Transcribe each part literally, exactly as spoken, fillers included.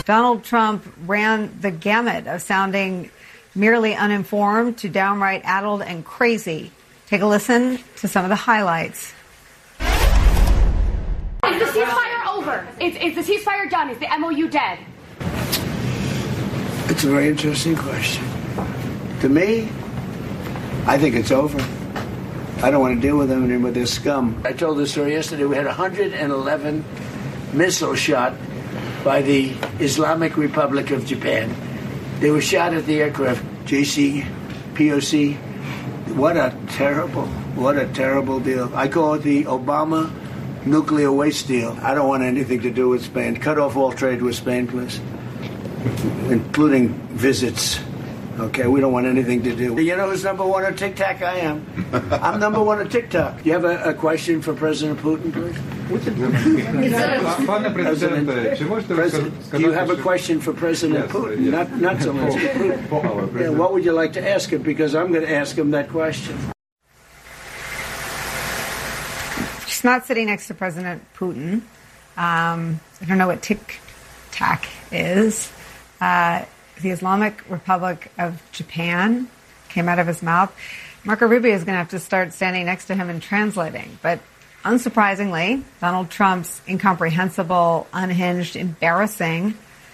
Donald Trump ran the gamut of sounding merely uninformed to downright addled and crazy. Take a listen to some of the highlights. Is the ceasefire over? Is, is the ceasefire done? Is the M O U dead? It's a very interesting question. To me, I think it's over. I don't want to deal with them anymore. They're scum. I told this story yesterday. We had one hundred eleven missiles shot by the Islamic Republic of Japan. They were shot at the aircraft. J C P O C. What a terrible, what a terrible deal. I call it the Obama nuclear waste deal. I don't want anything to do with Spain. Cut off all trade with Spain, please, including visits. Okay, we don't want anything to do. You know who's number one on TikTok? I am. I'm number one on TikTok. You have a, a question for President Putin, please? President, President, do you have a question for President yes, Putin? Yes. Not, not so much Putin. Yeah, what would you like to ask him? Because I'm going to ask him that question. She's not sitting next to President Putin. Um, I don't know what TikTok is. Uh, The Islamic Republic of Japan came out of his mouth. Marco Rubio is going to have to start standing next to him and translating. But unsurprisingly, Donald Trump's incomprehensible, unhinged, embarrassing,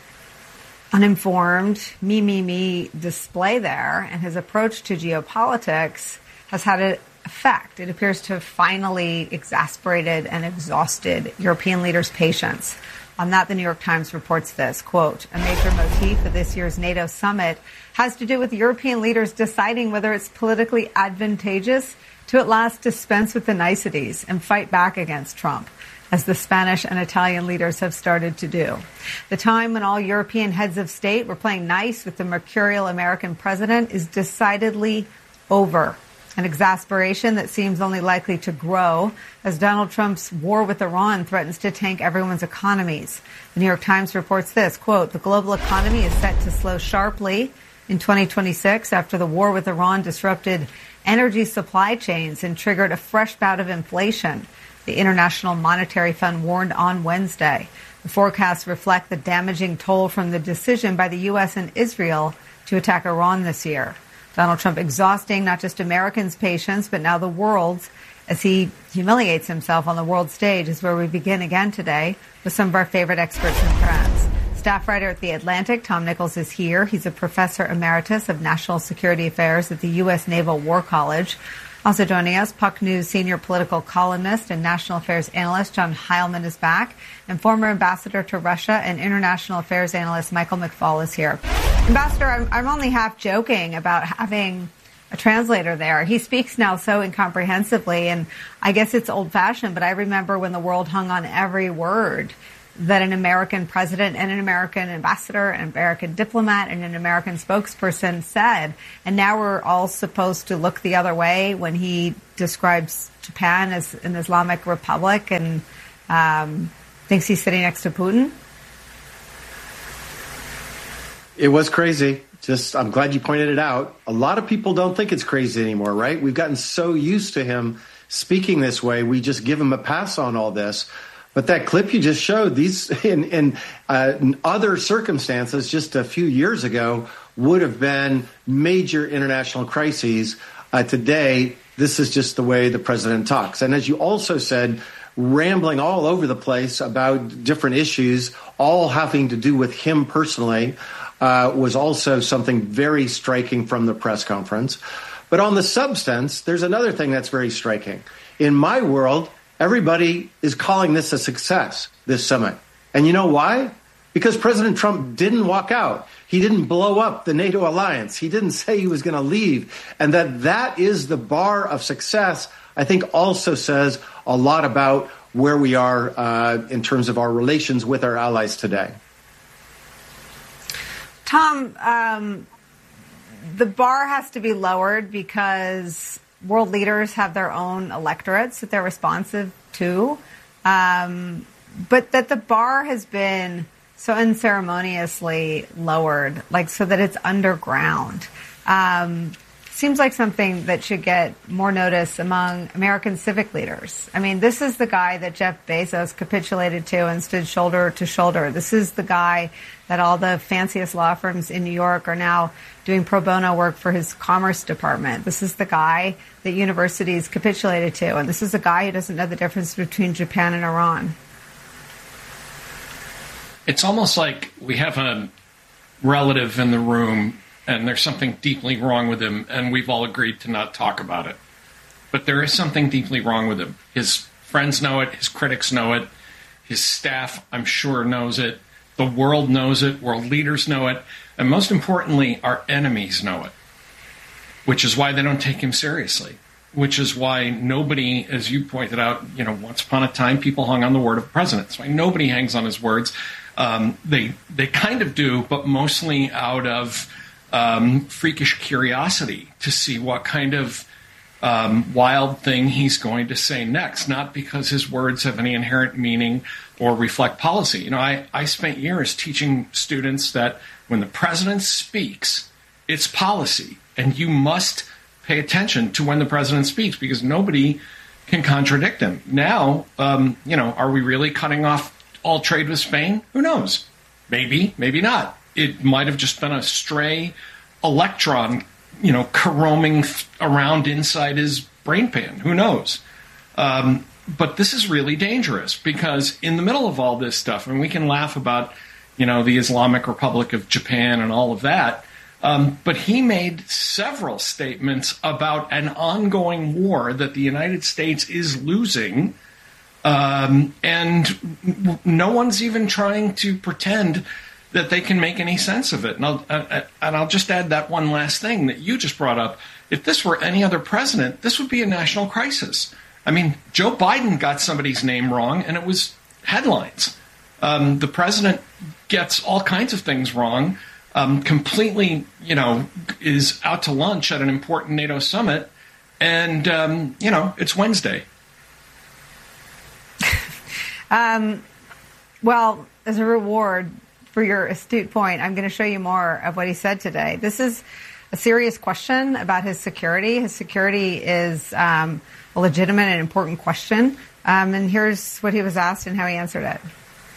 uninformed, me, me, me display there and his approach to geopolitics has had an effect. It appears to have finally exasperated and exhausted European leaders' patience. On that, the New York Times reports this, quote, a major motif of this year's NATO summit has to do with European leaders deciding whether it's politically advantageous to at last dispense with the niceties and fight back against Trump, as the Spanish and Italian leaders have started to do. The time when all European heads of state were playing nice with the mercurial American president is decidedly over. An exasperation that seems only likely to grow as Donald Trump's war with Iran threatens to tank everyone's economies. The New York Times reports this, quote, the global economy is set to slow sharply in twenty twenty-six after the war with Iran disrupted energy supply chains and triggered a fresh bout of inflation. The International Monetary Fund warned on Wednesday. The forecasts reflect the damaging toll from the decision by the U S and Israel to attack Iran this year. Donald Trump exhausting not just Americans' patience, but now the world's, as he humiliates himself on the world stage, is where we begin again today with some of our favorite experts and friends. Staff writer at The Atlantic, Tom Nichols, is here. He's a professor emeritus of national security affairs at the U S Naval War College. Also joining us, Puck News senior political columnist and national affairs analyst John Heilman is back, and former ambassador to Russia and international affairs analyst Michael McFaul is here. Ambassador, I'm, I'm only half joking about having a translator there. He speaks now so incomprehensibly, and I guess it's old-fashioned, but I remember when the world hung on every word that an American president and an American ambassador, an American diplomat, and an American spokesperson said. And now we're all supposed to look the other way when he describes Japan as an Islamic republic and um, thinks he's sitting next to Putin. It was crazy. Just, I'm glad you pointed it out. A lot of people don't think it's crazy anymore, right? We've gotten so used to him speaking this way, we just give him a pass on all this. But that clip you just showed, these in, in, uh, in other circumstances just a few years ago would have been major international crises. Uh, today, this is just the way the president talks. And as you also said, rambling all over the place about different issues, all having to do with him personally, uh, was also something very striking from the press conference. But on the substance, there's another thing that's very striking. In my world, everybody is calling this a success, this summit. And you know why? Because President Trump didn't walk out. He didn't blow up the NATO alliance. He didn't say he was going to leave. And that that is the bar of success, I think also says a lot about where we are uh, in terms of our relations with our allies today. Tom, um, the bar has to be lowered because world leaders have their own electorates that they're responsive to, um, but that the bar has been so unceremoniously lowered, like so that it's underground. Um, seems like something that should get more notice among American civic leaders. I mean, this is the guy that Jeff Bezos capitulated to and stood shoulder to shoulder. This is the guy that all the fanciest law firms in New York are now doing pro bono work for his Commerce Department. This is the guy that universities capitulated to. And this is a guy who doesn't know the difference between Japan and Iran. It's almost like we have a relative in the room and there's something deeply wrong with him, and we've all agreed to not talk about it. But there is something deeply wrong with him. His friends know it. His critics know it. His staff, I'm sure, knows it. The world knows it. World leaders know it. And most importantly, our enemies know it, which is why they don't take him seriously, which is why nobody, as you pointed out, you know, once upon a time, people hung on the word of the president. That's why nobody hangs on his words. Um, they they kind of do, but mostly out of um, freakish curiosity to see what kind of um, wild thing he's going to say next, not because his words have any inherent meaning or reflect policy. You know, I, I spent years teaching students that when the president speaks, it's policy, and you must pay attention to when the president speaks because nobody can contradict him. Now, um, you know, are we really cutting off all trade with Spain? Who knows? Maybe, maybe not. It might have just been a stray electron, you know, roaming around inside his brain pan. Who knows? Um, but this is really dangerous because in the middle of all this stuff, and we can laugh about, you know, the Islamic Republic of Japan and all of that, um, but he made several statements about an ongoing war that the United States is losing. Um, and no one's even trying to pretend that they can make any sense of it. And I'll, uh, and I'll just add that one last thing that you just brought up. If this were any other president, this would be a national crisis. I mean, Joe Biden got somebody's name wrong, and it was headlines. Um, the president gets all kinds of things wrong, um, completely, you know, is out to lunch at an important NATO summit, and, um, you know, it's Wednesday. Um, well, as a reward for your astute point, I'm going to show you more of what he said today. This is a serious question about his security. His security is um, a legitimate and important question. Um, and here's what he was asked and how he answered it.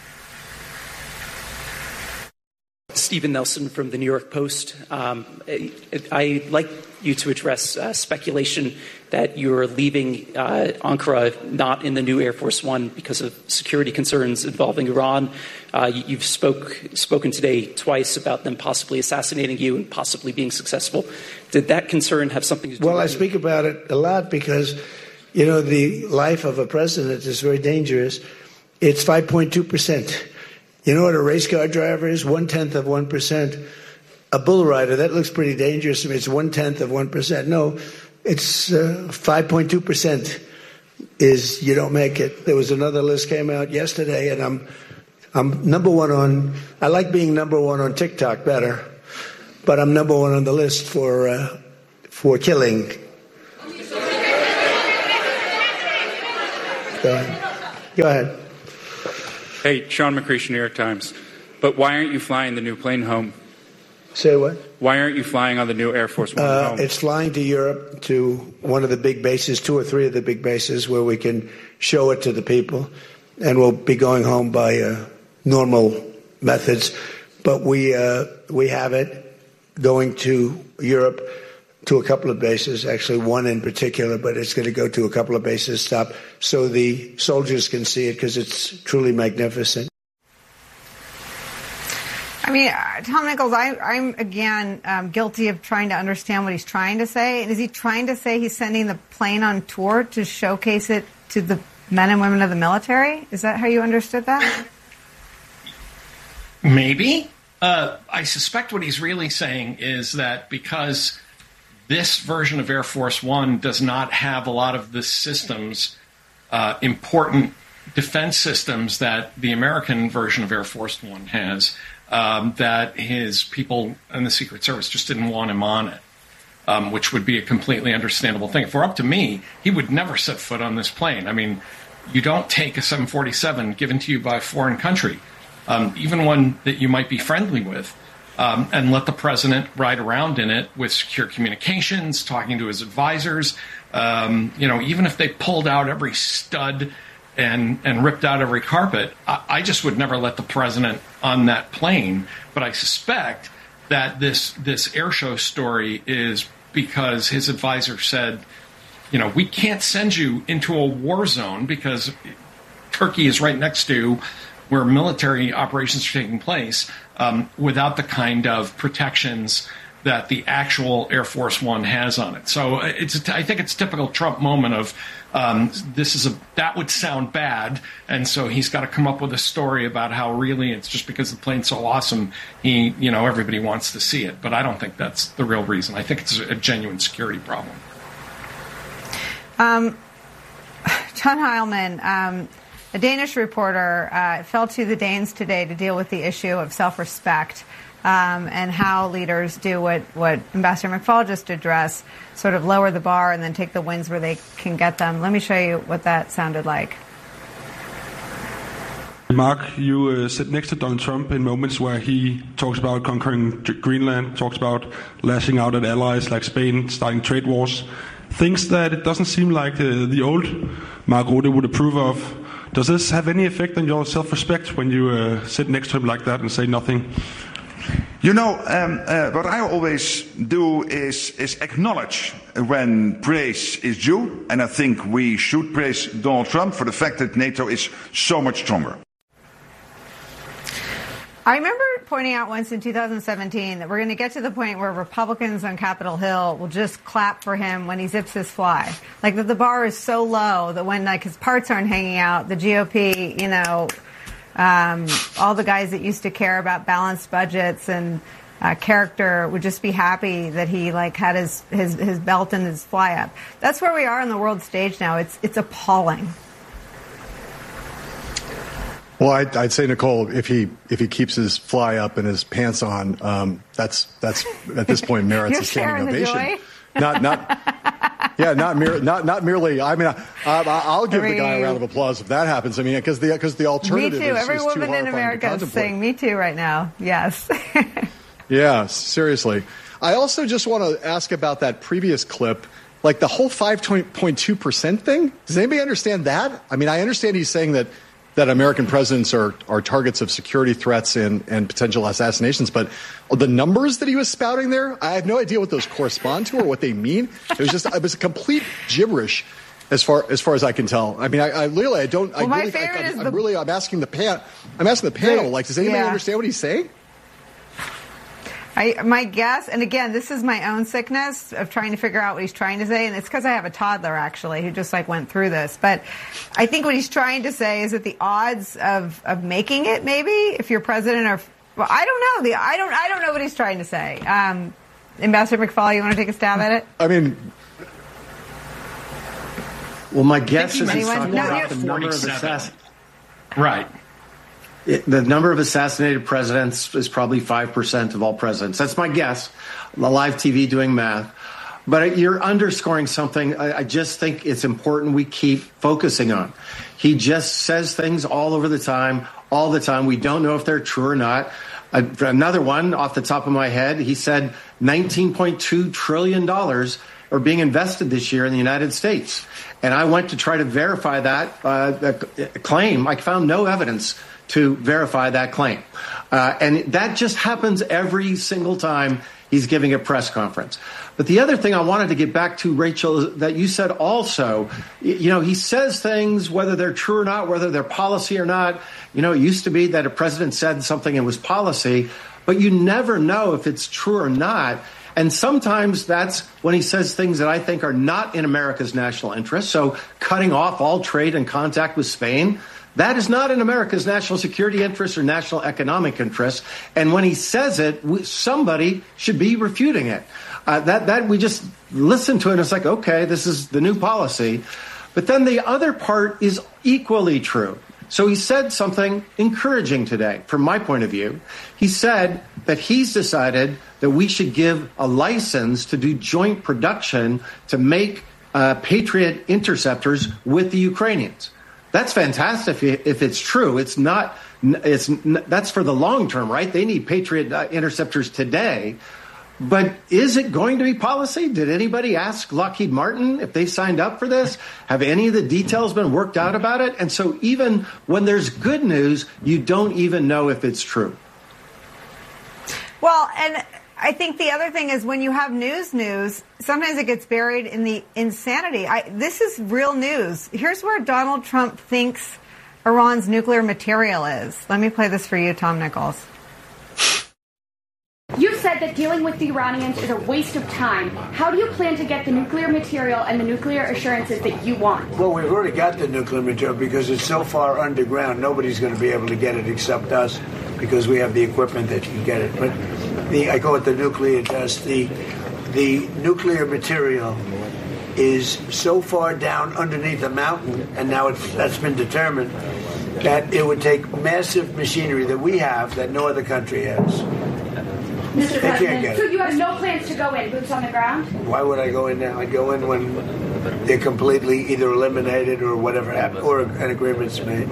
Stephen Nelson from the New York Post. Um, I'd like you to address uh, speculation that you're leaving uh, Ankara not in the new Air Force One because of security concerns involving Iran. Uh, you've spoke, spoken today twice about them possibly assassinating you and possibly being successful. Did that concern have something to do well, with it? Well, I speak about it a lot because, you know, the life of a president is very dangerous. It's five point two percent. You know what a race car driver is? One-tenth of one percent. A bull rider, that looks pretty dangerous to me. It's one-tenth of one percent. No, it's uh, five point two percent is you don't make it. There was another list came out yesterday, and I'm I'm number one on, I like being number one on TikTok better, but I'm number one on the list for, uh, for killing. Go ahead. Go ahead. Hey, Sean McCreesh, New York Times. But why aren't you flying the new plane home? Say what? Why aren't you flying on the new Air Force One uh, home? It's flying to Europe, to one of the big bases, two or three of the big bases, where we can show it to the people. And we'll be going home by uh, normal methods. But we uh, we have it going to Europe, to a couple of bases, actually one in particular, but it's going to go to a couple of bases, stop, so the soldiers can see it because it's truly magnificent. I mean, uh, Tom Nichols, I, I'm, again, um, guilty of trying to understand what he's trying to say. Is he trying to say he's sending the plane on tour to showcase it to the men and women of the military? Is that how you understood that? Maybe. Uh, I suspect what he's really saying is that because this version of Air Force One does not have a lot of the systems, uh, important defense systems that the American version of Air Force One has, um, that his people in the Secret Service just didn't want him on it, um, which would be a completely understandable thing. If it were up to me, he would never set foot on this plane. I mean, you don't take a seven forty-seven given to you by a foreign country, um, even one that you might be friendly with, um, and let the president ride around in it with secure communications, talking to his advisors. Um, you know, even if they pulled out every stud and and ripped out every carpet, I, I just would never let the president on that plane. But I suspect that this this air show story is because his advisor said, you know, we can't send you into a war zone because Turkey is right next to where military operations are taking place, um, without the kind of protections that the actual Air Force One has on it. So it's a, I think it's a typical Trump moment of um, this is a that would sound bad, and so he's got to come up with a story about how really it's just because the plane's so awesome, he you know everybody wants to see it. But I don't think that's the real reason. I think it's a genuine security problem. Um, John Heilman, um, a Danish reporter, uh, fell to the Danes today to deal with the issue of self-respect. Um, and how leaders do what, what Ambassador McFaul just addressed, sort of lower the bar and then take the wins where they can get them. Let me show you what that sounded like. Mark, you uh, sit next to Donald Trump in moments where he talks about conquering Greenland, talks about lashing out at allies like Spain, starting trade wars, things that it doesn't seem like uh, the old Mark Rutte would approve of. Does this have any effect on your self-respect when you uh, sit next to him like that and say nothing? You know, um, uh, what I always do is, is acknowledge when praise is due, and I think we should praise Donald Trump for the fact that NATO is so much stronger. I remember pointing out once in two thousand seventeen that we're going to get to the point where Republicans on Capitol Hill will just clap for him when he zips his fly. Like that the bar is so low that when like his parts aren't hanging out, the G O P, you know, Um, all the guys that used to care about balanced budgets and uh, character would just be happy that he like had his, his, his belt and his fly up. That's where we are on the world stage now. It's it's appalling. Well, I'd, I'd say, Nicole, if he if he keeps his fly up and his pants on, um, that's that's at this point merits a standing ovation. Not not. Yeah, not mere, not not merely. I mean, I, I'll give I mean, the guy a round of applause if that happens. I mean, because the because the alternative. Me too. Is, Every is woman too in America is saying "me too" right now. Yes. Yeah, seriously. I also just want to ask about that previous clip, like the whole five point two percent thing. Does anybody understand that? I mean, I understand he's saying that that American presidents are, are targets of security threats and, and potential assassinations. But the numbers that he was spouting there, I have no idea what those correspond to or what they mean. It was just, it was a complete gibberish as far as far as I can tell. I mean, I, I really, I don't, well, I my really, favorite I, is I'm the, really, I'm asking the pan, I'm asking the panel, like, does anybody yeah. understand what he's saying? I, my guess, and again, this is my own sickness of trying to figure out what he's trying to say, and it's because I have a toddler, actually, who just, like, went through this. But I think what he's trying to say is that the odds of, of making it, maybe, if you're president, are, well, I don't know. The I don't I don't know what he's trying to say. Um, Ambassador McFaul, you want to take a stab at it? I mean... Well, my guess is he's Anyone? talking No, about you- the number of assassins. Right. It, the number of assassinated presidents is probably five percent of all presidents. That's my guess. The live T V doing math. But you're underscoring something I, I just think it's important we keep focusing on. He just says things all over the time, all the time. We don't know if they're true or not. Uh, another one off the top of my head, he said nineteen point two trillion dollars are being invested this year in the United States. And I went to try to verify that uh, claim. I found no evidence to verify that claim. Uh, and that just happens every single time he's giving a press conference. But the other thing I wanted to get back to, Rachel, that you said also, you know, he says things, whether they're true or not, whether they're policy or not. You know, it used to be that a president said something and it was policy, but you never know if it's true or not. And sometimes that's when he says things that I think are not in America's national interest. So cutting off all trade and contact with Spain, that is not in America's national security interest or national economic interest. And when he says it, we, somebody should be refuting it. Uh, that that we just listen to it and it's like, okay, this is the new policy. But then the other part is equally true. So he said something encouraging today, from my point of view. He said that he's decided that we should give a license to do joint production to make uh, Patriot interceptors with the Ukrainians. That's fantastic if, if it's true. It's not. It's that's for the long term, right? They need Patriot uh, interceptors today. But is it going to be policy? Did anybody ask Lockheed Martin if they signed up for this? Have any of the details been worked out about it? And so even when there's good news, you don't even know if it's true. Well, and I think the other thing is when you have news news, sometimes it gets buried in the insanity. I, this is real news. Here's where Donald Trump thinks Iran's nuclear material is. Let me play this for you, Tom Nichols. You said that dealing with the Iranians is a waste of time. How do you plan to get the nuclear material and the nuclear assurances that you want? Well, we've already got the nuclear material because it's so far underground, nobody's going to be able to get it except us because we have the equipment that can get it. But the, I call it the nuclear dust. The, the nuclear material is so far down underneath the mountain, and now it's, that's been determined, that it would take massive machinery that we have that no other country has. Mister President, so you have no plans to go in, boots on the ground? Why would I go in now? I'd go in when they're completely either eliminated or whatever happened, or an agreement's made.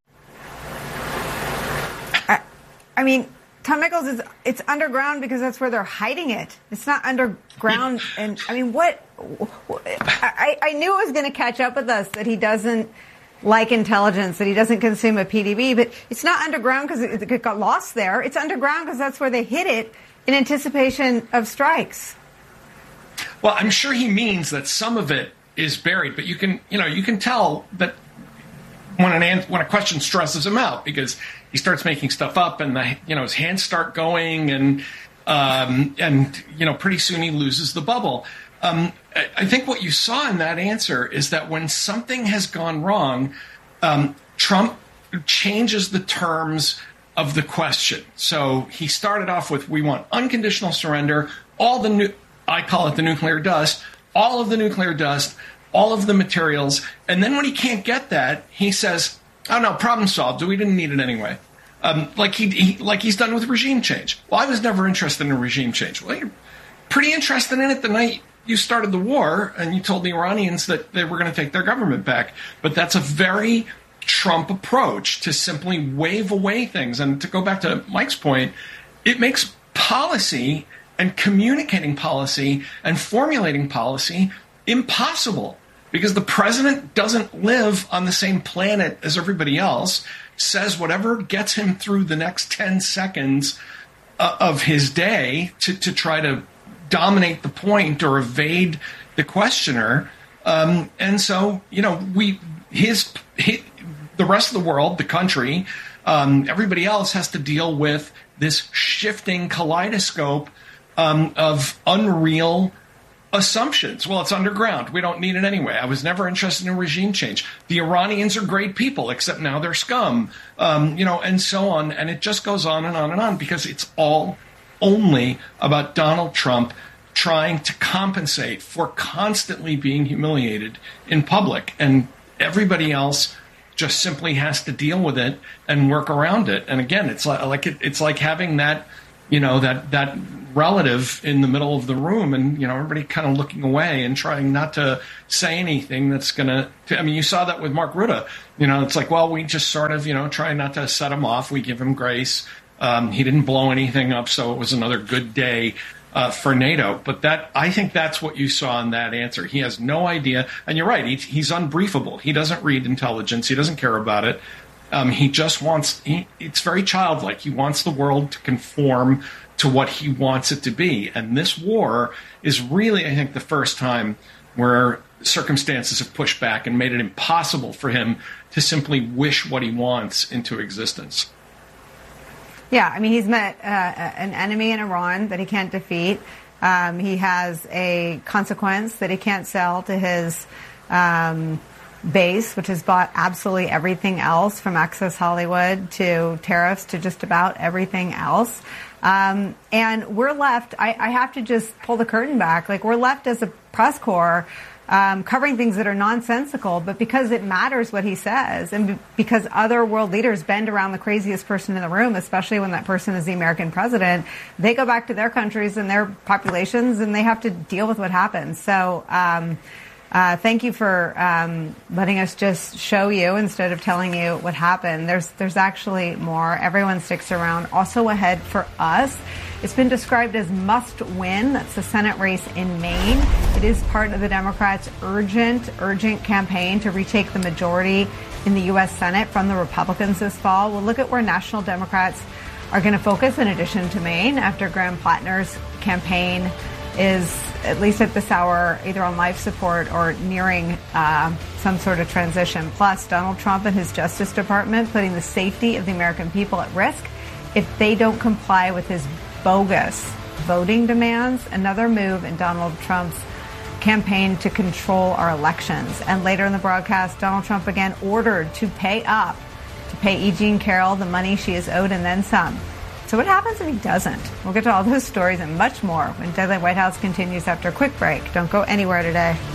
I, I mean, Tom Nichols, is it's underground because that's where they're hiding it. It's not underground. And I mean, what? I, I knew it was going to catch up with us that he doesn't like intelligence, that he doesn't consume a P D B, but it's not underground because it, it got lost there. It's underground because that's where they hid it in anticipation of strikes. Well, I'm sure he means that some of it is buried, but you can, you know, you can tell that when an an- when a question stresses him out because he starts making stuff up, and the, you know, his hands start going, and um, and you know, pretty soon he loses the bubble. Um, I, I think what you saw in that answer is that when something has gone wrong, um, Trump changes the terms of the question. So he started off with, we want unconditional surrender, all the nu- I call it the nuclear dust, all of the nuclear dust, all of the materials. And then when he can't get that, he says, oh no, problem solved. We didn't need it anyway. Um, like he, he like he's done with regime change. Well, I was never interested in regime change. Well, you're pretty interested in it the night you started the war and you told the Iranians that they were going to take their government back. But that's a very Trump approach to simply wave away things. And to go back to Mike's point, it makes policy and communicating policy and formulating policy impossible because the president doesn't live on the same planet as everybody else, says whatever gets him through the next ten seconds uh, of his day to, to try to dominate the point or evade the questioner. Um, and so, you know, we his, his the rest of the world, the country, um, everybody else has to deal with this shifting kaleidoscope um, of unreal assumptions. Well, it's underground. We don't need it anyway. I was never interested in regime change. The Iranians are great people, except now they're scum, um, you know, and so on. And it just goes on and on and on because it's all only about Donald Trump trying to compensate for constantly being humiliated in public. And everybody else just simply has to deal with it and work around it. And again, it's like, like it, it's like having that, you know, that that relative in the middle of the room, and you know, everybody kind of looking away and trying not to say anything that's going to. I mean, you saw that with Mark Rutte. You know, it's like, well, we just sort of, you know, try not to set him off. We give him grace. Um, he didn't blow anything up, so it was another good day uh, for NATO. But that, I think that's what you saw in that answer. He has no idea. And you're right, he, he's unbriefable. He doesn't read intelligence. He doesn't care about it. Um, he just wants, he, it's very childlike. He wants the world to conform to what he wants it to be. And this war is really, I think, the first time where circumstances have pushed back and made it impossible for him to simply wish what he wants into existence. Yeah, I mean, he's met uh, an enemy in Iran that he can't defeat. Um, he has a consequence that he can't sell to his um, base, which has bought absolutely everything else, from Access Hollywood to tariffs to just about everything else. Um, and we're left, I, I have to just pull the curtain back, like we're left as a press corps um, covering things that are nonsensical, but because it matters what he says, and b- because other world leaders bend around the craziest person in the room, especially when that person is the American president, they go back to their countries and their populations and they have to deal with what happens. So, um, Uh, thank you for um, letting us just show you instead of telling you what happened. There's there's actually more. Everyone sticks around. Also ahead for us, it's been described as must win. That's the Senate race in Maine. It is part of the Democrats' urgent, urgent campaign to retake the majority in the U S Senate from the Republicans this fall. We'll look at where national Democrats are going to focus in addition to Maine after Graham Plattner's campaign is, at least at this hour, either on life support or nearing uh, some sort of transition. Plus, Donald Trump and his Justice Department putting the safety of the American people at risk if they don't comply with his bogus voting demands, another move in Donald Trump's campaign to control our elections. And later in the broadcast, Donald Trump again ordered to pay up, to pay E. Jean Carroll the money she is owed and then some. So what happens if he doesn't? We'll get to all those stories and much more when Deadline White House continues after a quick break. Don't go anywhere today.